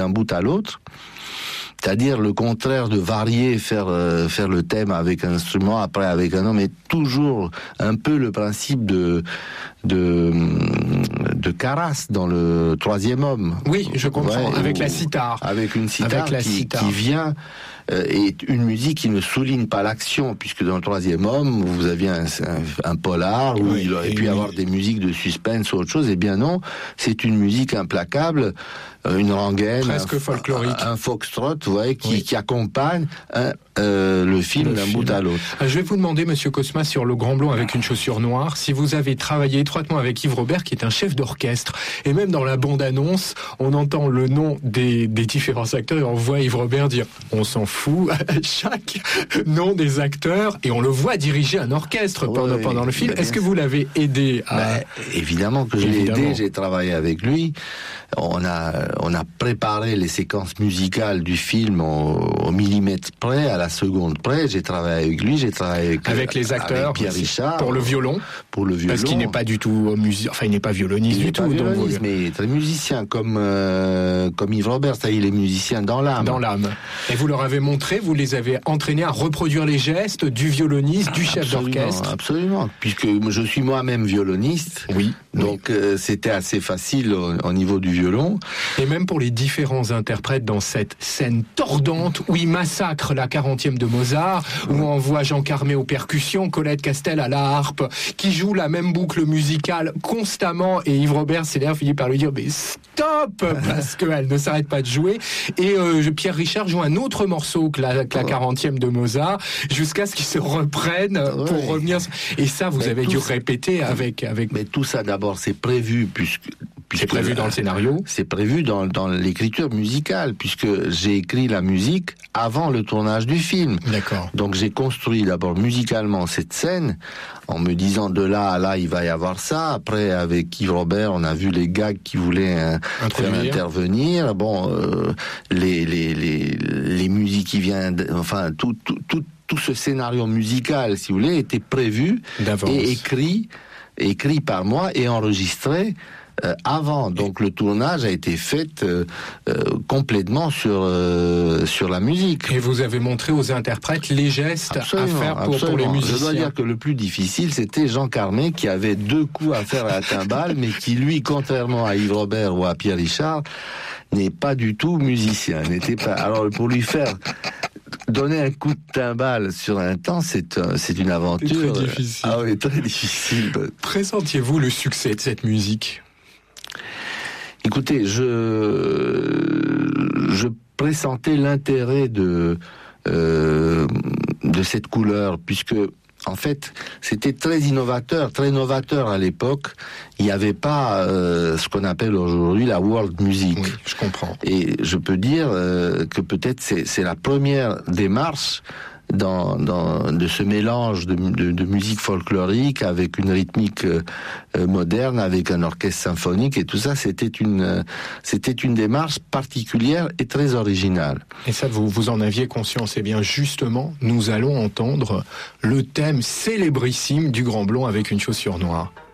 d'un bout à l'autre. C'est-à-dire le contraire de varier, faire le thème avec un instrument, après avec un autre, mais toujours un peu le principe de Caras dans le Troisième Homme. Oui, je comprends, avec la sitar. Avec une sitar qui vient, et une musique qui ne souligne pas l'action, puisque dans le Troisième Homme, vous aviez un polar, où il aurait pu y avoir des musiques de suspense ou autre chose, eh bien non, c'est une musique implacable, une rengaine, presque folklorique, un foxtrot, vous voyez, qui accompagne le film d'un bout à l'autre. Je vais vous demander, Monsieur Cosma, sur Le Grand Blond avec une chaussure noire, si vous avez travaillé étroitement avec Yves Robert, qui est un chef d'orchestre, et même dans la bande-annonce, on entend le nom des différents acteurs et on voit Yves Robert dire « on s'en fout » à chaque nom des acteurs, et on le voit diriger un orchestre pendant le film. Est-ce que vous l'avez aidé à... Évidemment que je l'ai aidé, j'ai travaillé avec lui. On a préparé les séquences musicales du film au millimètre près, à la seconde près. J'ai travaillé avec lui, j'ai travaillé avec les acteurs, avec Pierre Richard pour le violon. Parce qu'il n'est pas du tout il n'est pas violoniste du tout. Mais il est très musicien, comme Yves Robert, il est musicien dans l'âme. Dans l'âme. Et vous leur avez montré, vous les avez entraînés à reproduire les gestes du violoniste, du chef d'orchestre. Absolument, puisque je suis moi-même violoniste. Oui. Donc c'était assez facile au niveau du violon. Et même pour les différents interprètes dans cette scène tordante où ils massacrent la 40e de Mozart, où on voit Jean Carmé aux percussions, Colette Castel à la harpe, qui joue la même boucle musicale constamment, et Yves Robert finit par lui dire mais stop, parce qu'elle ne s'arrête pas de jouer. Et Pierre Richard joue un autre morceau que la 40e de Mozart, jusqu'à ce qu'ils se reprennent pour revenir. Et ça, vous avez dû répéter avec... Mais tout ça, d'abord, c'est prévu, c'est prévu dans le scénario. C'est prévu dans l'écriture musicale, puisque j'ai écrit la musique avant le tournage du film. D'accord. Donc j'ai construit d'abord musicalement cette scène, en me disant de là à là il va y avoir ça. Après avec Yves Robert, on a vu les gags qui voulaient faire intervenir. Bon, les musiques qui viennent, enfin tout ce scénario musical, si vous voulez, était prévu d'avance et écrit par moi et enregistré avant. Donc le tournage a été fait complètement sur la musique. Et vous avez montré aux interprètes les gestes à faire pour les musiciens. Je dois dire que le plus difficile, c'était Jean Carmé, qui avait 2 coups à faire à la timbale, mais qui lui, contrairement à Yves Robert ou à Pierre Richard, n'est pas du tout musicien. Alors pour lui faire donner un coup de timbale sur un temps, c'est une aventure. Très difficile. Ah oui, très difficile. Pressentiez-vous le succès de cette musique ? Écoutez, je pressentais l'intérêt de cette couleur, puisque en fait, c'était très novateur à l'époque. Il n'y avait pas ce qu'on appelle aujourd'hui la world music. Oui, je comprends. Et je peux dire que peut-être c'est la première démarche de ce mélange de musique folklorique avec une rythmique moderne, avec un orchestre symphonique, et tout ça, c'était une démarche particulière et très originale. Et ça, vous en aviez conscience. Et bien justement, nous allons entendre le thème célébrissime du Grand Blond avec une chaussure noire.